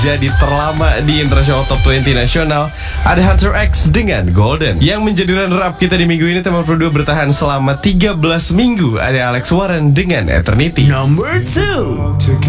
jadi terlama di International Top 20 Nasional. Ada Hunter X dengan Golden. Yang menjadi runner-up kita di minggu ini, Teman Pro 2 bertahan selama 13 minggu. Ada Alex Warren dengan Eternity. Number 2.